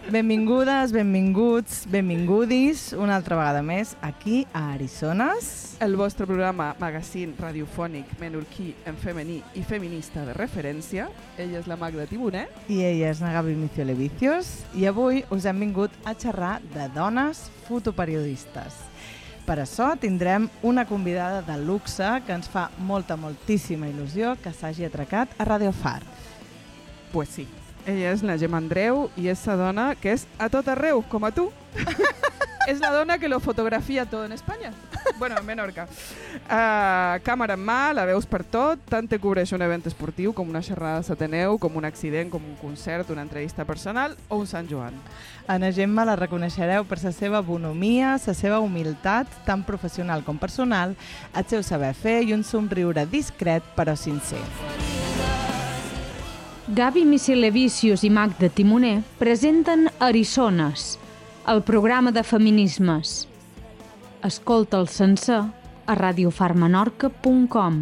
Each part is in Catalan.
Benvingudes, benvinguts, benvingudis una altra vegada més aquí a Arisones. El vostre programa magazín radiofònic menorquí en femení i feminista de referència. Ella és la Magda Timoner. I ella és la Gabi Miciolevicios. I avui us hem vingut a xerrar de dones fotoperiodistes. Per això tindrem una convidada de luxe que ens fa moltíssima il·lusió que s'hagi atracat a Radio Far. Pues sí. Ella és la Gemma Andreu i és la dona que és a tot arreu, com a tu. És la dona que lo fotografia tot en Espanya. Bueno, en Menorca. Càmera en mà, la veus per tot, tant te cobreix un event esportiu com una xerrada a Sateneu, com un accident, com un concert, una entrevista personal o un Sant Joan. A na Gemma la reconeixereu per la seva bonomia, la seva humilitat, tant professional com personal, el seu saber fer i un somriure discret però sincer. Gabi Miciolevicios i Magda Timoner presenten Arisones, el programa de feminismes. Escolta'l sencer a radiofarmenorca.com.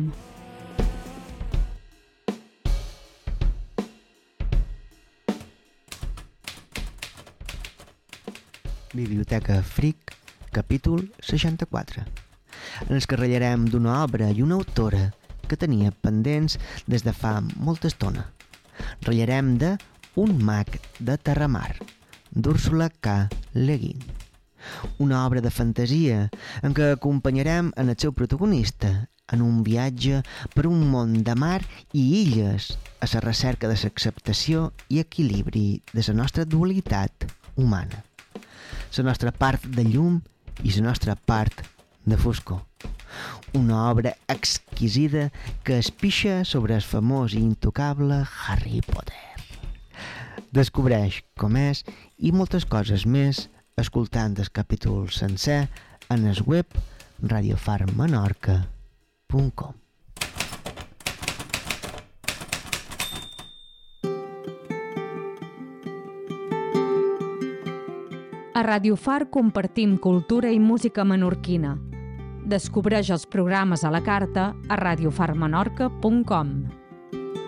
Biblioteca Fric, capítol 64, en els que ratllarem d'una obra i una autora que tenia pendents des de fa molta estona. Ratllarem de Un mag de Terramar, d'Úrsula K. Le Guin, una obra de fantasia en què acompanyarem en el seu protagonista en un viatge per un món de mar i illes a la recerca de l'acceptació i equilibri de la nostra dualitat humana, la nostra part de llum i la nostra part de foscor. Una obra exquisida que es pixa sobre el famós i intocable Harry Potter. Descobreix com és i moltes coses més escoltant el capítol sencer en el web radiofarmenorca.com. A Radio Far compartim cultura i música menorquina. Descobreix els programes a la carta a radiofarmenorca.com.